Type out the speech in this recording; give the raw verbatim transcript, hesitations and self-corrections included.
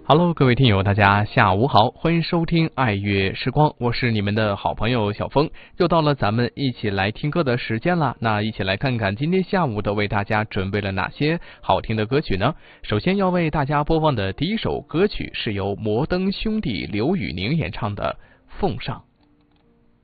Hello， 各位听友，大家下午好，欢迎收听爱乐时光，我是你们的好朋友小峰，又到了咱们一起来听歌的时间了。那一起来看看今天下午的为大家准备了哪些好听的歌曲呢？首先要为大家播放的第一首歌曲是由摩登兄弟刘宇宁演唱的《奉上》。